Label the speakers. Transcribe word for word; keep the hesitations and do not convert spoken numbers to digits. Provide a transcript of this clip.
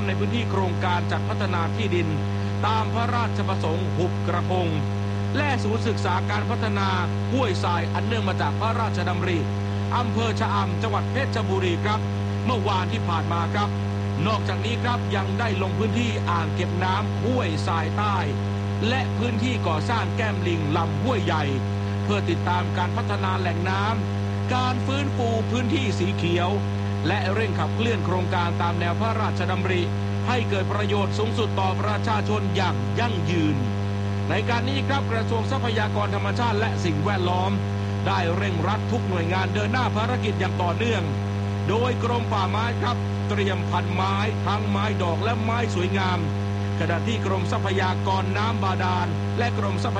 Speaker 1: ในพื้นที่โครงการจัดพัฒนาที่ดินตามพระราชประสงค์หุบกระพงและศูนย์ศึกษาการพัฒนาห้วยทรายอันเนื่องมาจากพระราชดำริอำเภอชะอำจังหวัดเพชรบุรีครับเมื่อวานที่ผ่านมาครับนอกจากนี้ครับยังได้ลงพื้นที่อ่างเก็บน้ำห้วยทรายใต้และพื้นที่ก่อสร้างแก้มลิงลำห้วยใหญ่เพื่อติดตามการพัฒนาแหล่งน้ำการฟื้นฟูพื้นที่สีเขียวและเร่งขับเคลื่อนโครงการตามแนวพระราชดำริให้เกิดประโยชน์สูงสุดต่อประชาชนอย่างยั่งยืนในการนี้ครับกระทรวงทรัพยากรธรรมชาติและสิ่งแวดล้อมได้เร่งรัดทุกหน่วยงานเดินหน้าภารกิจอย่างต่อเนื่องโดยกรมป่าไม้ครับเตรียมพันไม้ทั้งไม้ดอกและไม้สวยงามขณะที่กรมทรัพยากรน้ำบาดาลและกรมทรัพ